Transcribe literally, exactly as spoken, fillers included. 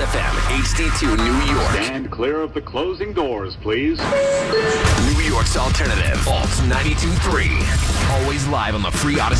F M, H D two, New York. Stand clear of the closing doors, please. New York's alternative, Alt ninety-two point three. Always live on the free Odyssey.